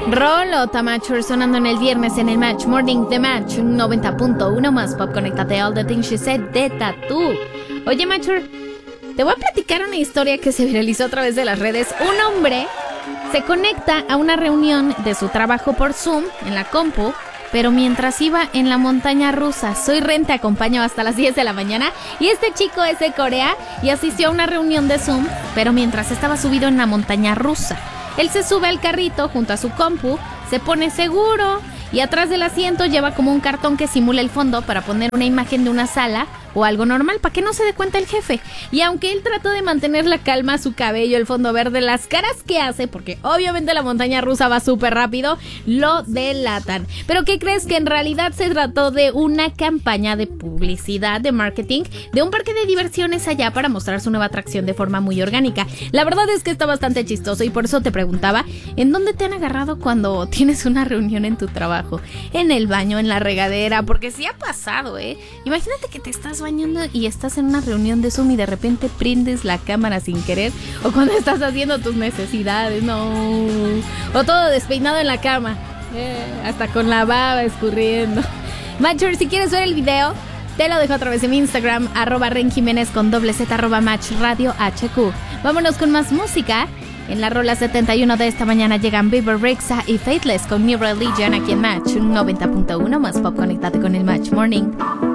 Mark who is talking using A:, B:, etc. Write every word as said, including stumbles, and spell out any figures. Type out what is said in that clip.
A: Rolo Tamachur sonando en el viernes en el Match Morning The Match noventa punto uno más pop. Conéctate a All the Things She Said de Tattoo. Oye, Machur, te voy a platicar una historia que se viralizó a través de las redes. Un hombre se conecta a una reunión de su trabajo por Zoom en la compu, pero mientras iba en la montaña rusa. Soy Ren, te acompaño hasta las diez de la mañana. Y este chico es de Corea y asistió a una reunión de Zoom, pero mientras estaba subido en la montaña rusa. Él se sube al carrito junto a su compu, se pone seguro y atrás del asiento lleva como un cartón que simula el fondo para poner una imagen de una sala o algo normal para que no se dé cuenta el jefe. Y aunque él trató de mantener la calma, su cabello, el fondo verde, las caras que hace, porque obviamente la montaña rusa va súper rápido, lo delatan. Pero ¿qué crees? Que en realidad se trató de una campaña de publicidad, de marketing, de un parque de diversiones allá para mostrar su nueva atracción de forma muy orgánica. La verdad es que está bastante chistoso y por eso te preguntaba, ¿en dónde te han agarrado cuando tienes una reunión en tu trabajo? ¿En el baño, en la regadera? Porque sí ha pasado, ¿eh? Imagínate que te estás bañando y estás en una reunión de Zoom y de repente prendes la cámara sin querer, o cuando estás haciendo tus necesidades, no, o todo despeinado en la cama, eh, hasta con la baba escurriendo. Matcher, si quieres ver el video, te lo dejo a través de mi Instagram, arroba Ren Jiménez con doble Z, arroba Match Radio H Q. Vámonos con más música. En la rola setenta y uno de esta mañana llegan Bieber Rexha y Faithless con New Religion aquí en Match noventa punto uno más pop. Conéctate con el Match Morning.